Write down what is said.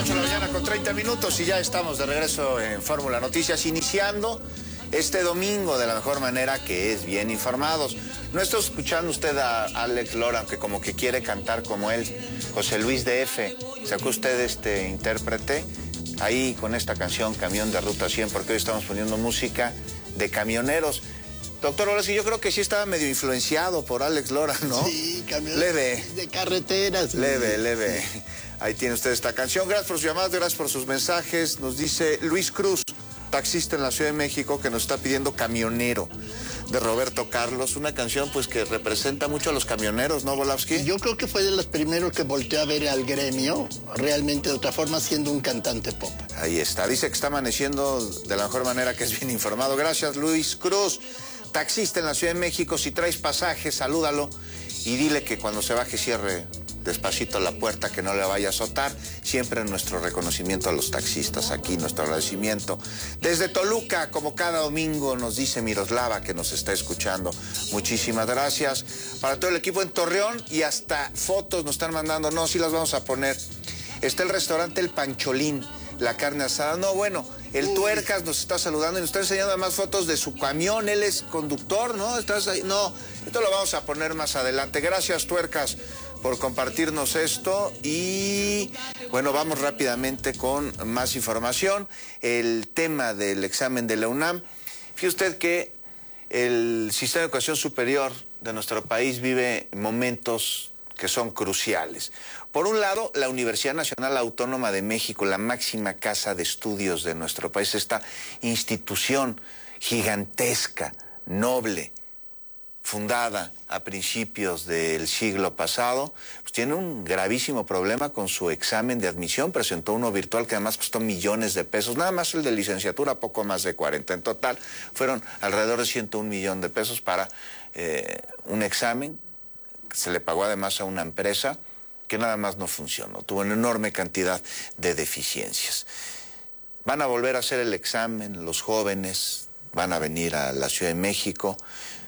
8 de la mañana con 30 minutos y ya estamos de regreso en Fórmula Noticias, iniciando este domingo de la mejor manera, que es bien informados. No está escuchando usted a Alex Lora, aunque como que quiere cantar como él. José Luis DF, ¿sacó usted este intérprete? Ahí con esta canción, Camión de Ruta 100, porque hoy estamos poniendo música de camioneros. Doctor, ahora sí, yo creo que sí estaba medio influenciado por Alex Lora, ¿no? Sí, camiones leve. De carreteras. Leve. Ahí tiene usted esta canción. Gracias por sus llamadas, gracias por sus mensajes. Nos dice Luis Cruz, taxista en la Ciudad de México, que nos está pidiendo Camionero, de Roberto Carlos. Una canción pues que representa mucho a los camioneros, ¿no, Volavsky? Yo creo que fue de los primeros que volteó a ver al gremio, realmente de otra forma, siendo un cantante pop. Ahí está. Dice que está amaneciendo de la mejor manera, que es bien informado. Gracias, Luis Cruz. Taxista en la Ciudad de México, si traes pasajes, salúdalo y dile que cuando se baje cierre despacito la puerta, que no le vaya a azotar. Siempre nuestro reconocimiento a los taxistas, aquí nuestro agradecimiento. Desde Toluca, como cada domingo, nos dice Miroslava, que nos está escuchando. Muchísimas gracias. Para todo el equipo en Torreón, y hasta fotos nos están mandando. No, sí las vamos a poner. Está el restaurante El Pancholín, la carne asada. No, bueno, el Tuercas nos está saludando y nos está enseñando además fotos de su camión. Él es conductor, ¿no? ¿Estás ahí? No, esto lo vamos a poner más adelante. Gracias, Tuercas, por compartirnos esto. Y bueno, vamos rápidamente con más información. El tema del examen de la UNAM. Fíjese usted que el sistema de educación superior de nuestro país vive momentos que son cruciales. Por un lado, la Universidad Nacional Autónoma de México, la máxima casa de estudios de nuestro país, esta institución gigantesca, noble, fundada a principios del siglo pasado, pues tiene un gravísimo problema con su examen de admisión. Presentó uno virtual que además costó millones de pesos, nada más el de licenciatura, poco más de 40. En total fueron alrededor de 101 millones de pesos para un examen. Se le pagó además a una empresa que nada más no funcionó, tuvo una enorme cantidad de deficiencias. Van a volver a hacer el examen, los jóvenes van a venir a la Ciudad de México,